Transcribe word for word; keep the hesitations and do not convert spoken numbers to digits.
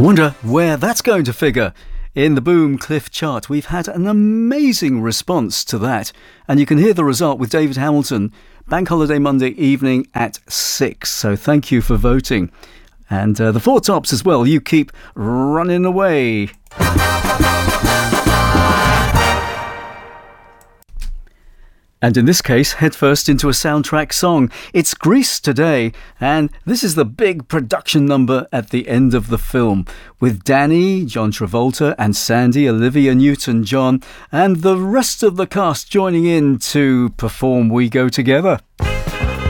wonder where that's going to figure in the Boom Cliff chart. We've had an amazing response to that, and you can hear the result with David Hamilton, Bank Holiday Monday evening at six. So thank you for voting. And uh, the four tops as well, You Keep Running Away. And in this case, head first into a soundtrack song. It's Grease Today, and this is the big production number at the end of the film, with Danny, John Travolta, and Sandy, Olivia Newton-John, and the rest of the cast joining in to perform We Go Together.